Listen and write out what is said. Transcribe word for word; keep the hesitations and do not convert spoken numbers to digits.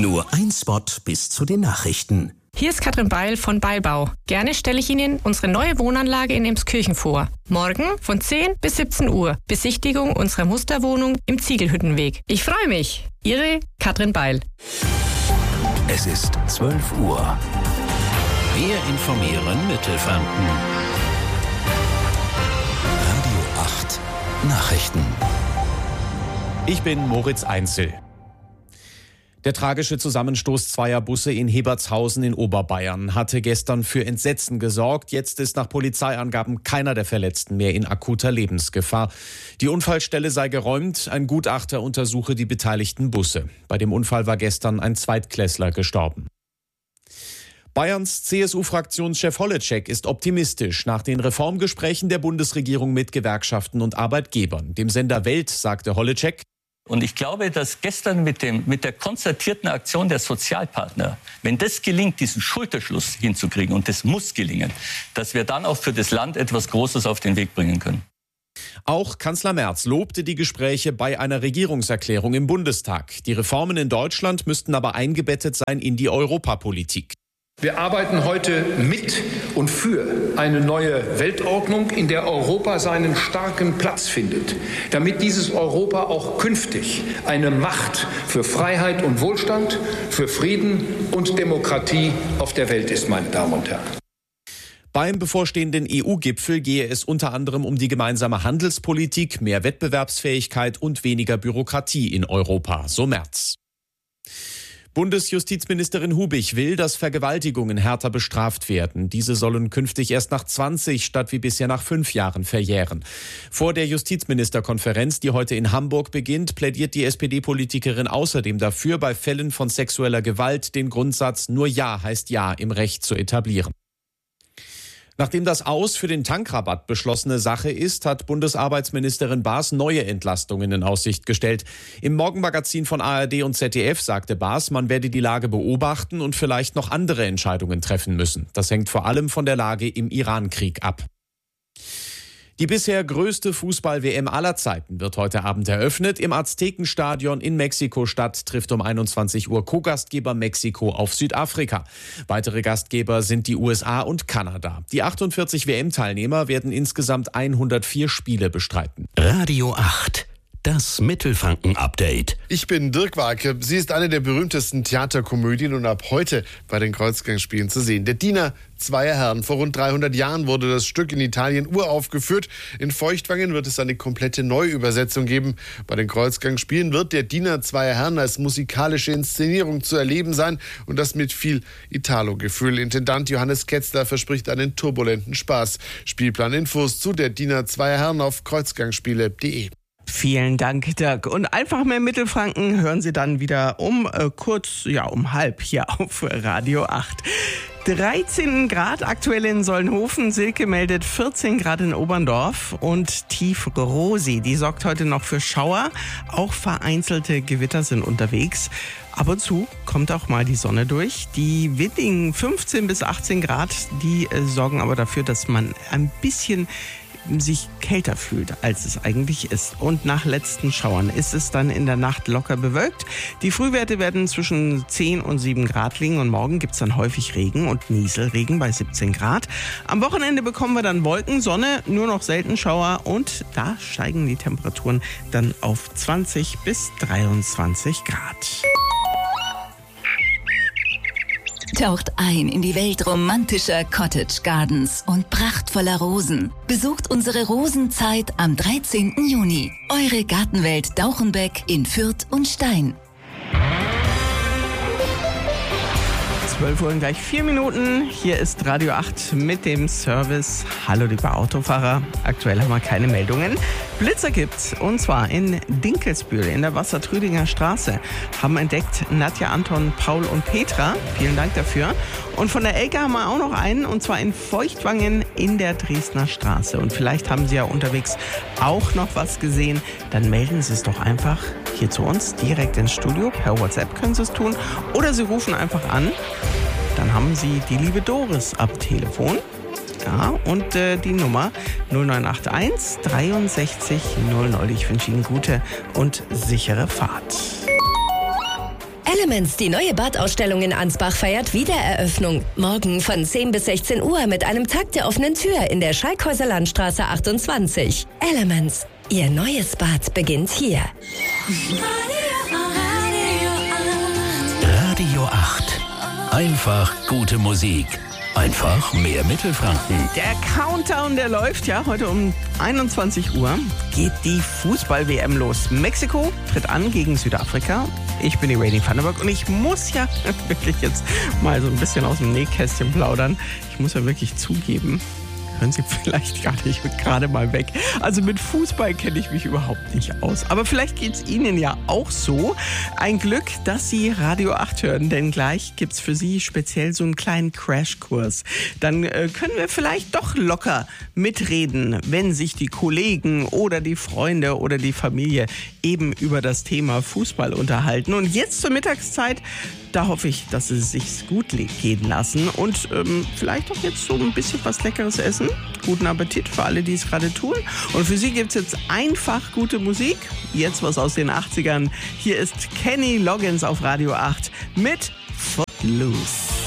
Nur ein Spot bis zu den Nachrichten. Hier ist Katrin Beil von Beilbau. Gerne stelle ich Ihnen unsere neue Wohnanlage in Emskirchen vor. Morgen von zehn bis siebzehn Uhr. Besichtigung unserer Musterwohnung im Ziegelhüttenweg. Ich freue mich. Ihre Katrin Beil. Es ist zwölf Uhr. Wir informieren Mittelfranken. Radio acht Nachrichten. Ich bin Moritz Einzel. Der tragische Zusammenstoß zweier Busse in Hebertshausen in Oberbayern hatte gestern für Entsetzen gesorgt. Jetzt ist nach Polizeiangaben keiner der Verletzten mehr in akuter Lebensgefahr. Die Unfallstelle sei geräumt. Ein Gutachter untersuche die beteiligten Busse. Bei dem Unfall war gestern ein Zweitklässler gestorben. Bayerns C S U-Fraktionschef Holleczek ist optimistisch nach den Reformgesprächen der Bundesregierung mit Gewerkschaften und Arbeitgebern. Dem Sender Welt sagte Holleczek: Und ich glaube, dass gestern mit, dem, mit der konzertierten Aktion der Sozialpartner, wenn das gelingt, diesen Schulterschluss hinzukriegen, und das muss gelingen, dass wir dann auch für das Land etwas Großes auf den Weg bringen können. Auch Kanzler Merz lobte die Gespräche bei einer Regierungserklärung im Bundestag. Die Reformen in Deutschland müssten aber eingebettet sein in die Europapolitik. Wir arbeiten heute mit und für eine neue Weltordnung, in der Europa seinen starken Platz findet, damit dieses Europa auch künftig eine Macht für Freiheit und Wohlstand, für Frieden und Demokratie auf der Welt ist, meine Damen und Herren. Beim bevorstehenden E U-Gipfel gehe es unter anderem um die gemeinsame Handelspolitik, mehr Wettbewerbsfähigkeit und weniger Bürokratie in Europa, so Merz. Bundesjustizministerin Hubig will, dass Vergewaltigungen härter bestraft werden. Diese sollen künftig erst nach zwanzig statt wie bisher nach fünf Jahren verjähren. Vor der Justizministerkonferenz, die heute in Hamburg beginnt, plädiert die S P D-Politikerin außerdem dafür, bei Fällen von sexueller Gewalt den Grundsatz "Nur Ja heißt Ja" im Recht zu etablieren. Nachdem das Aus für den Tankrabatt beschlossene Sache ist, hat Bundesarbeitsministerin Baas neue Entlastungen in Aussicht gestellt. Im Morgenmagazin von A R D und Z D F sagte Baas, man werde die Lage beobachten und vielleicht noch andere Entscheidungen treffen müssen. Das hängt vor allem von der Lage im Iran-Krieg ab. Die bisher größte Fußball-W M aller Zeiten wird heute Abend eröffnet. Im Aztekenstadion in Mexiko-Stadt trifft um einundzwanzig Uhr Co-Gastgeber Mexiko auf Südafrika. Weitere Gastgeber sind die U S A und Kanada. Die achtundvierzig W M-Teilnehmer werden insgesamt hundertvier Spiele bestreiten. Radio acht. Das Mittelfranken-Update. Ich bin Dirk Warke. Sie ist eine der berühmtesten Theaterkomödien und ab heute bei den Kreuzgangsspielen zu sehen. Der Diener zweier Herren. Vor rund dreihundert Jahren wurde das Stück in Italien uraufgeführt. In Feuchtwangen wird es eine komplette Neuübersetzung geben. Bei den Kreuzgangsspielen wird der Diener zweier Herren als musikalische Inszenierung zu erleben sein und das mit viel Italo-Gefühl. Intendant Johannes Ketzler verspricht einen turbulenten Spaß. Spielplaninfos zu der Diener zweier Herren auf kreuzgangsspiele punkt de. Vielen Dank, Dirk. Und einfach mehr Mittelfranken hören Sie dann wieder um äh, kurz, ja, um halb hier auf Radio acht. dreizehn Grad aktuell in Solnhofen. Silke meldet vierzehn Grad in Oberndorf. Und Tief-Rosi, die sorgt heute noch für Schauer. Auch vereinzelte Gewitter sind unterwegs. Ab und zu kommt auch mal die Sonne durch. Die windigen fünfzehn bis achtzehn Grad, die äh, sorgen aber dafür, dass man ein bisschen sich kälter fühlt, als es eigentlich ist. Und nach letzten Schauern ist es dann in der Nacht locker bewölkt. Die Frühwerte werden zwischen zehn und sieben Grad liegen und morgen gibt es dann häufig Regen und Nieselregen bei siebzehn Grad. Am Wochenende bekommen wir dann Wolken, Sonne, nur noch selten Schauer und da steigen die Temperaturen dann auf zwanzig bis dreiundzwanzig Grad. Taucht ein in die Welt romantischer Cottage Gardens und prachtvoller Rosen. Besucht unsere Rosenzeit am dreizehnten Juni. Eure Gartenwelt Dauchenbeck in Fürth und Stein. zwölf Uhr und gleich vier Minuten. Hier ist Radio acht mit dem Service. Hallo liebe Autofahrer. Aktuell haben wir keine Meldungen. Blitzer gibt's und zwar in Dinkelsbühl in der Wassertrüdinger Straße. Haben entdeckt Nadja, Anton, Paul und Petra. Vielen Dank dafür. Und von der Elke haben wir auch noch einen und zwar in Feuchtwangen in der Dresdner Straße. Und vielleicht haben Sie ja unterwegs auch noch was gesehen. Dann melden Sie es doch einfach hier zu uns direkt ins Studio. Per WhatsApp können Sie es tun oder Sie rufen einfach an. Dann haben Sie die liebe Doris am Telefon. Ja, und äh, die Nummer null neun acht eins dreiundsechzig null null. Ich wünsche Ihnen gute und sichere Fahrt. Elements, die neue Badausstellung in Ansbach, feiert Wiedereröffnung. Morgen von zehn bis sechzehn Uhr mit einem Tag der offenen Tür in der Schalkhäuser Landstraße achtundzwanzig. Elements, Ihr neues Bad beginnt hier. Radio acht. Einfach gute Musik. Einfach mehr Mittelfranken. Der Countdown, der läuft, ja. Heute um einundzwanzig Uhr geht die Fußball-W M los. Mexiko tritt an gegen Südafrika. Ich bin die Radie Vandenberg und ich muss ja wirklich jetzt mal so ein bisschen aus dem Nähkästchen plaudern. Ich muss ja wirklich zugeben, hören Sie vielleicht gar nicht gerade mal weg. Also mit Fußball kenne ich mich überhaupt nicht aus. Aber vielleicht geht es Ihnen ja auch so. Ein Glück, dass Sie Radio acht hören, denn gleich gibt es für Sie speziell so einen kleinen Crashkurs. Dann äh, können wir vielleicht doch locker mitreden, wenn sich die Kollegen oder die Freunde oder die Familie eben über das Thema Fußball unterhalten. Und jetzt zur Mittagszeit, da hoffe ich, dass Sie es sich gut gehen lassen und ähm, vielleicht auch jetzt so ein bisschen was Leckeres essen. Guten Appetit für alle, die es gerade tun. Und für Sie gibt es jetzt einfach gute Musik. Jetzt was aus den achtzigern. Hier ist Kenny Loggins auf Radio acht mit Footloose.